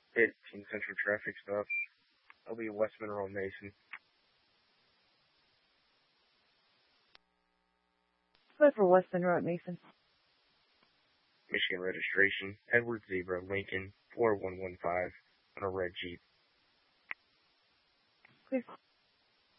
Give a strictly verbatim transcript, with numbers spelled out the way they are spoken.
fifteen Central traffic stop. I'll be West Monroe Mason. Go for West Monroe Mason. Michigan registration, Edward Zebra, Lincoln, four one one five, on a red Jeep. Clear.